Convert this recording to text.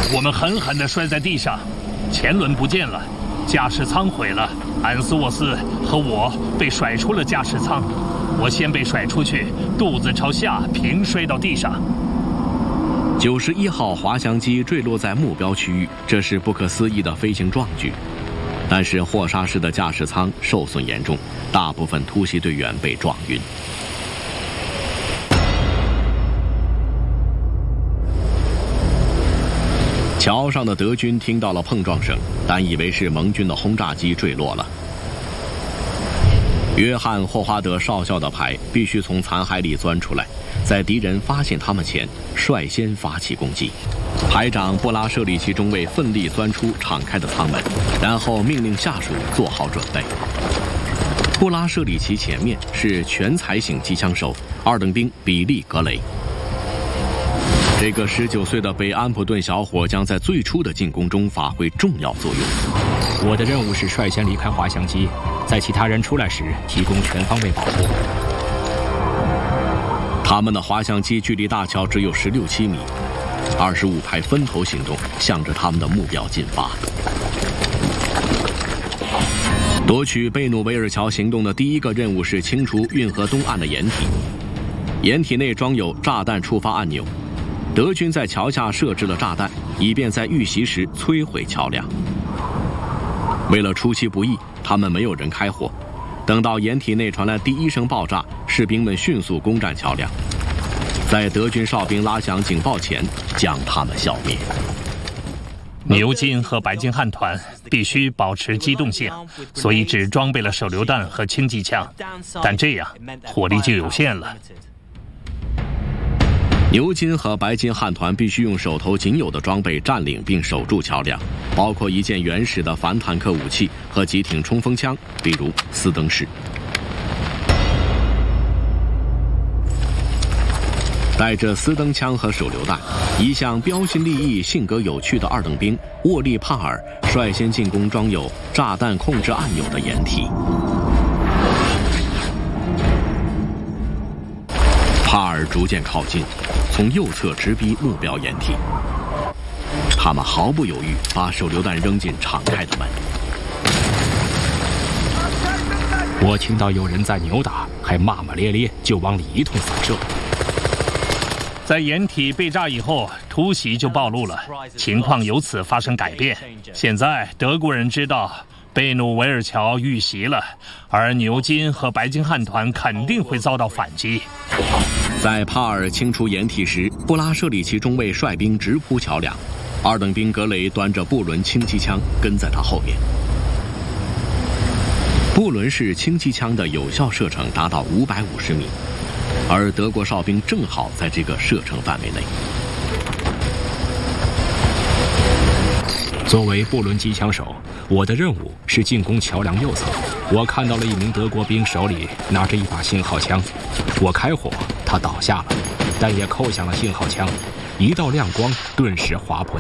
我们狠狠地摔在地上，前轮不见了，驾驶舱毁了。安斯沃斯和我被甩出了驾驶舱，我先被甩出去，肚子朝下平摔到地上。 91号滑翔机坠落在目标区域，这是不可思议的飞行壮举。但是霍沙式的驾驶舱受损严重，大部分突袭队员被撞晕。桥上的德军听到了碰撞声，但以为是盟军的轰炸机坠落了。约翰·霍华德少校的排必须从残骸里钻出来，在敌人发现他们前率先发起攻击。排长布拉舍里奇中尉奋力钻出敞开的舱门，然后命令下属做好准备。布拉舍里奇前面是全才型机枪手二等兵比利·格雷。这个19岁的北安普顿小伙将在最初的进攻中发挥重要作用。 我的任务是率先离开滑翔机，在其他人出来时提供全方位保护。 他们的滑翔机距离大桥只有16、7米，25排分头行动，向着他们的目标进发。夺取贝努维尔桥行动的第一个任务是清除运河东岸的掩体，掩体内装有炸弹触发按钮。德军在桥下设置了炸弹，以便在遇袭时摧毁桥梁。为了出其不意，他们没有人开火。等到掩体内传来第一声爆炸，士兵们迅速攻占桥梁，在德军哨兵拉响警报前将他们消灭。 牛津和白金汉团必须保持机动性，所以只装备了手榴弹和轻机枪，但这样火力就有限了。 牛津和白金汉团必须用手头仅有的装备占领并守住桥梁，包括一件原始的反坦克武器和几挺冲锋枪，比如斯登式。带着斯登枪和手榴弹，一向标新立异、性格有趣的二等兵沃利·帕尔率先进攻装有炸弹控制按钮的掩体。帕尔逐渐靠近，从右侧直逼目标掩体。他们毫不犹豫把手榴弹扔进敞开的门。 我听到有人在扭打，还骂骂咧咧，就往里一通扫射。 在掩体被炸以后，突袭就暴露了，情况由此发生改变。现在德国人知道贝努维尔桥遇袭了，而牛津和白金汉团肯定会遭到反击。 在帕尔清除掩体时，布拉舍里奇中尉率兵直扑桥梁，二等兵格雷端着布伦轻机枪跟在他后面。布伦式轻机枪的有效射程达到550米，而德国哨兵正好在这个射程范围内。 作为布伦机枪手，我的任务是进攻桥梁右侧。我看到了一名德国兵手里拿着一把信号枪，我开火，他倒下了，但也扣响了信号枪，一道亮光顿时划破